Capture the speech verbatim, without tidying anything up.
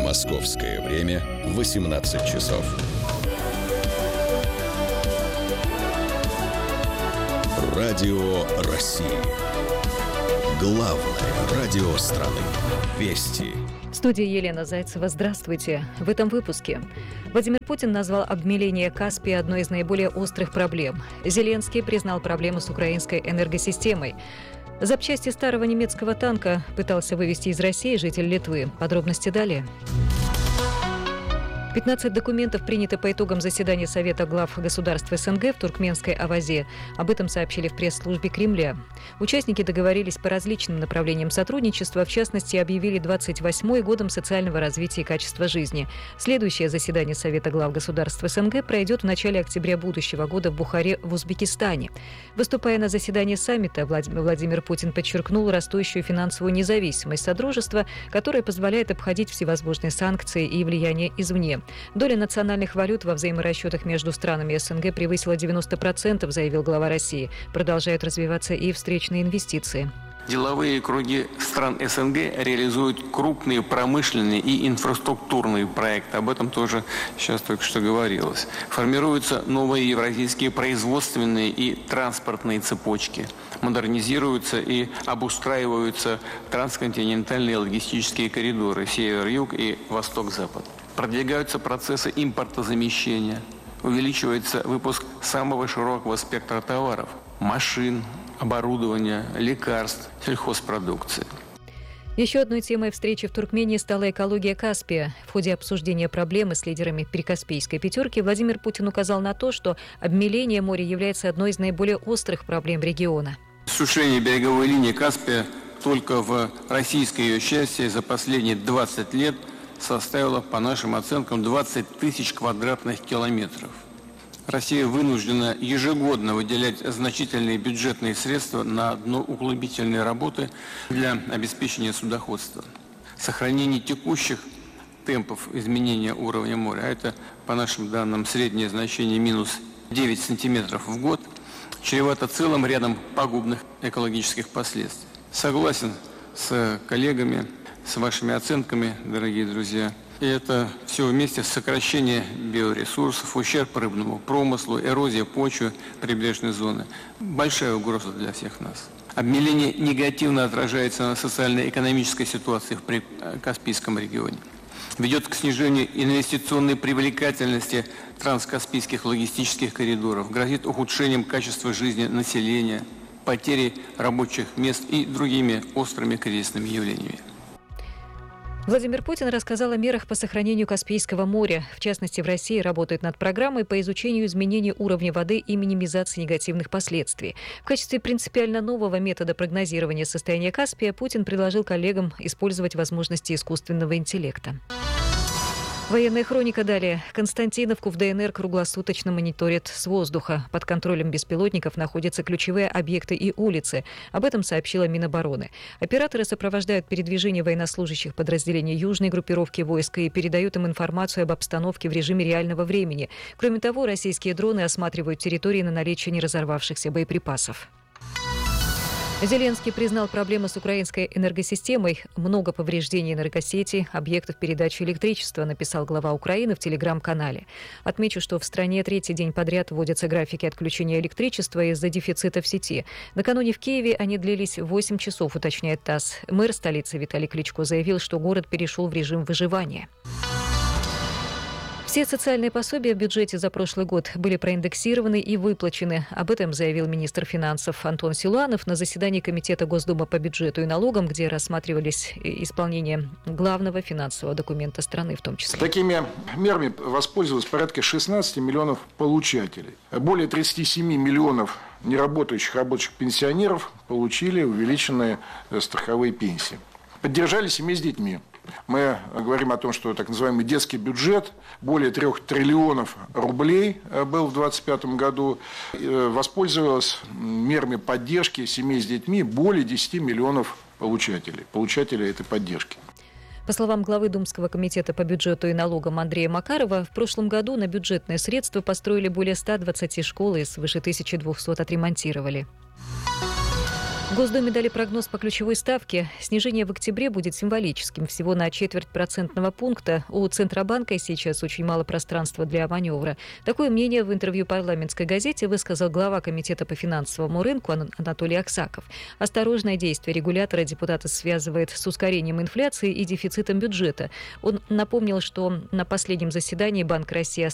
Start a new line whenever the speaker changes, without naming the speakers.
Московское время восемнадцать часов. Радио России. Главное радио страны. Вести.
В студии Елена Зайцева. Здравствуйте. В этом выпуске. Владимир Путин назвал обмеление Каспия одной из наиболее острых проблем. Зеленский признал проблему с украинской энергосистемой. Запчасти старого немецкого танка пытался вывезти из России житель Литвы. Подробности далее. пятнадцать документов приняты по итогам заседания Совета глав государств СНГ в Туркменской Авазе. Об этом сообщили в пресс-службе Кремля. Участники договорились по различным направлениям сотрудничества, в частности, объявили двадцать восьмой годом социального развития и качества жизни. Следующее заседание Совета глав государств СНГ пройдет в начале октября будущего года в Бухаре в Узбекистане. Выступая на заседании саммита, Владимир Путин подчеркнул растущую финансовую независимость Содружества, которая позволяет обходить всевозможные санкции и влияние извне. Доля национальных валют во взаиморасчетах между странами СНГ превысила девяносто процентов, заявил глава России. Продолжают развиваться и встречные инвестиции.
Деловые круги стран СНГ реализуют крупные промышленные и инфраструктурные проекты. Об этом тоже сейчас только что говорилось. Формируются новые евразийские производственные и транспортные цепочки. Модернизируются и обустраиваются трансконтинентальные логистические коридоры север-юг и восток-запад. Продвигаются процессы импортозамещения. Увеличивается выпуск самого широкого спектра товаров – машин, оборудования, лекарств, сельхозпродукции.
Еще одной темой встречи в Туркмении стала экология Каспия. В ходе обсуждения проблемы с лидерами Прикаспийской пятерки Владимир Путин указал на то, что обмеление моря является одной из наиболее острых проблем региона.
Сушение береговой линии Каспия только в российской ее части за последние двадцать лет составила, по нашим оценкам, двадцать тысяч квадратных километров. Россия вынуждена ежегодно выделять значительные бюджетные средства на дноуглубительные работы для обеспечения судоходства. Сохранение текущих темпов изменения уровня моря, а это, по нашим данным, среднее значение минус девять сантиметров в год, чревато целым рядом пагубных экологических последствий. Согласен с коллегами, с вашими оценками, дорогие друзья. И это все вместе сокращение биоресурсов, ущерб рыбному промыслу, эрозия почвы прибрежной зоны. Большая угроза для всех нас. Обмеление негативно отражается на социально-экономической ситуации в Каспийском регионе. Ведет к снижению инвестиционной привлекательности транскаспийских логистических коридоров, грозит ухудшением качества жизни населения, потерей рабочих мест и другими острыми кризисными явлениями.
Владимир Путин рассказал о мерах по сохранению Каспийского моря. В частности, в России работают над программой по изучению изменения уровня воды и минимизации негативных последствий. В качестве принципиально нового метода прогнозирования состояния Каспия Путин предложил коллегам использовать возможности искусственного интеллекта. Военная хроника далее. Константиновку в ДНР круглосуточно мониторят с воздуха. Под контролем беспилотников находятся ключевые объекты и улицы. Об этом сообщила Минобороны. Операторы сопровождают передвижение военнослужащих подразделений южной группировки войск и передают им информацию об обстановке в режиме реального времени. Кроме того, российские дроны осматривают территории на наличие неразорвавшихся боеприпасов. Зеленский признал проблемы с украинской энергосистемой. Много повреждений энергосети, объектов передачи электричества, написал глава Украины в телеграм-канале. Отмечу, что в стране третий день подряд вводятся графики отключения электричества из-за дефицита в сети. Накануне в Киеве они длились восемь часов, уточняет ТАСС. Мэр столицы Виталий Кличко заявил, что город перешел в режим выживания. Все социальные пособия в бюджете за прошлый год были проиндексированы и выплачены. Об этом заявил министр финансов Антон Силуанов на заседании Комитета Госдумы по бюджету и налогам, где рассматривались исполнение главного финансового документа страны в том числе.
Такими мерами воспользовалось порядка шестнадцать миллионов получателей. Более тридцать семь миллионов неработающих рабочих пенсионеров получили увеличенные страховые пенсии. Поддержали семьи с детьми. Мы говорим о том, что так называемый детский бюджет более трех триллионов рублей был в двадцать пятом году. Воспользовалось мерами поддержки семей с детьми более десяти миллионов получателей, получателей этой поддержки.
По словам главы Думского комитета по бюджету и налогам Андрея Макарова, в прошлом году на бюджетные средства построили более ста двадцати школ и свыше тысячи двухсот отремонтировали. В Госдуме дали прогноз по ключевой ставке. Снижение в октябре будет символическим, всего на четверть процентного пункта. У Центробанка сейчас очень мало пространства для маневра. Такое мнение в интервью парламентской газете высказал глава Комитета по финансовому рынку Анатолий Аксаков. Осторожное действие регулятора депутата связывает с ускорением инфляции и дефицитом бюджета. Он напомнил, что на последнем заседании Банк России